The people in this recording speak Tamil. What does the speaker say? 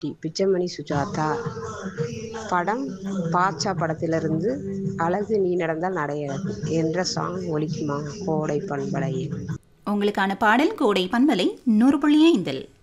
பிச்சைமணி சுஜாதா. படம் பாட்சா படத்திலிருந்து அழகு நீ நடந்தால் நடையழகு என்ற சாங் ஒலிக்குமா கோடை பண்பலையில். உங்களுக்கான பாடல் கோடை பண்பலை 100.5.